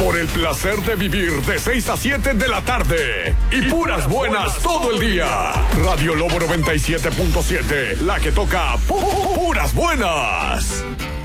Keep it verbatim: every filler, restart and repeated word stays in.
Por el placer de vivir de seis a siete de la tarde. Y puras buenas todo el día. Radio Lobo noventa y siete punto siete. La que toca pu- puras buenas.